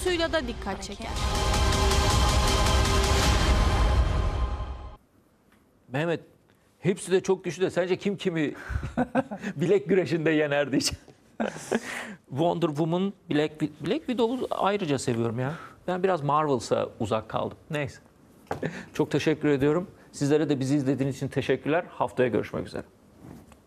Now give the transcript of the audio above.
Kilosuyla da dikkat çeker. Mehmet, hepsi de çok güçlü de sence kim kimi bilek güreşinde yener diyeceğim. Wonder Woman, Black Widow'u ayrıca seviyorum ya. Ben biraz Marvel'sa uzak kaldım. Neyse. Çok teşekkür ediyorum. Sizlere de bizi izlediğiniz için teşekkürler. Haftaya görüşmek üzere.